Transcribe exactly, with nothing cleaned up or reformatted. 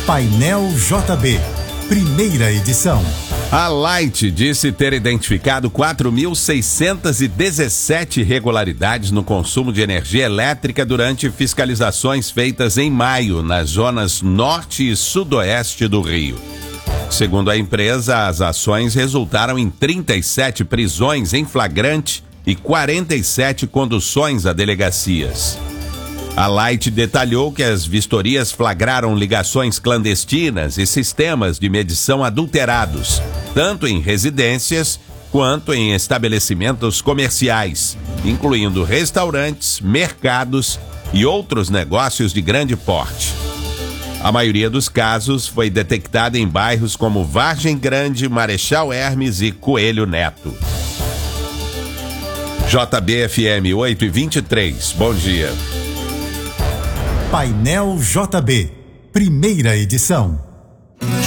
Painel J B, primeira edição. A Light disse ter identificado quatro mil seiscentas e dezessete irregularidades no consumo de energia elétrica durante fiscalizações feitas em maio nas zonas norte e sudoeste do Rio. Segundo a empresa, as ações resultaram em trinta e sete prisões em flagrante e quarenta e sete conduções a delegacias. A Light detalhou que as vistorias flagraram ligações clandestinas e sistemas de medição adulterados, tanto em residências quanto em estabelecimentos comerciais, incluindo restaurantes, mercados e outros negócios de grande porte. A maioria dos casos foi detectada em bairros como Vargem Grande, Marechal Hermes e Coelho Neto. J B F M oito e vinte e três, bom dia. Painel J B, primeira edição.